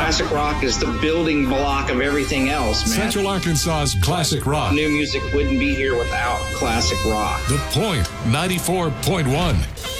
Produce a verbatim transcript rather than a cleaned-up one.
classic rock is the building block of everything else, man. Central Arkansas's classic rock. New music wouldn't be here without classic rock. The Point ninety-four point one.